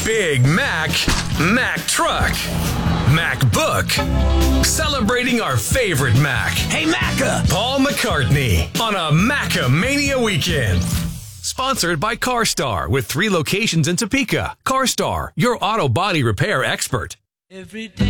Big Mac Truck, MacBook. Celebrating our favorite Mac. Hey, Macca! Paul McCartney on a Macamania weekend. Sponsored by CarStar with 3 locations in Topeka. CarStar, your auto body repair expert. Every day.